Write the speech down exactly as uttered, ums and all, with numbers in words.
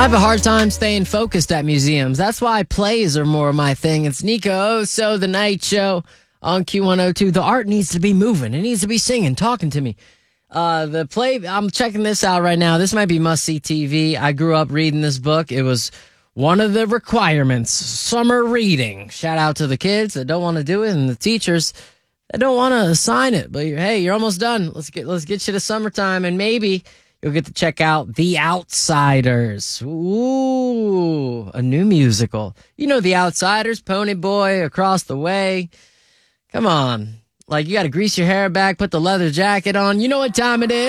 I have a hard time staying focused at museums. That's why plays are more my thing. It's Nico, so the night show on Q one oh two. The art needs to be moving. It needs to be singing, talking to me. Uh, the play, I'm checking this out right now. This might be must-see T V. I grew up reading this book. It was one of the requirements, summer reading. Shout out to the kids that don't want to do it and the teachers that don't want to assign it. But you're, hey, you're almost done. Let's get let's get you to summertime, and maybe you'll get to check out The Outsiders. Ooh, a new musical. You know The Outsiders, Pony Boy, Across the Way. Come on. Like, you got to grease your hair back, put the leather jacket on. You know what time it is.